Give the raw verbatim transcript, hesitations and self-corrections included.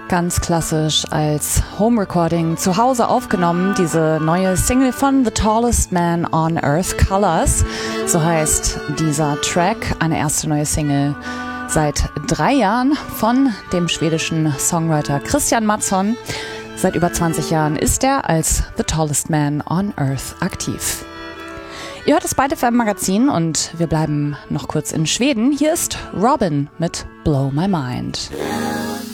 Ganz klassisch als Home Recording zu Hause aufgenommen, diese neue Single von The Tallest Man on Earth, Colors. So heißt dieser Track, eine erste neue Single seit drei Jahren von dem schwedischen Songwriter Christian Mattsson. Seit über zwanzig Jahren ist er als The Tallest Man on Earth aktiv. Ihr hört das bei F M Magazin und wir bleiben noch kurz in Schweden. Hier ist Robin mit Blow My Mind.